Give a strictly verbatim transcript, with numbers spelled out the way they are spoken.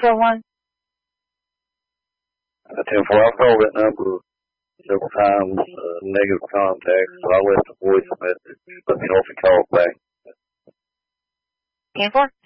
four one. Uh, ten four, I've called that number several times, uh, negative contact, so I left a voice message. Let me know if he calls back. ten four?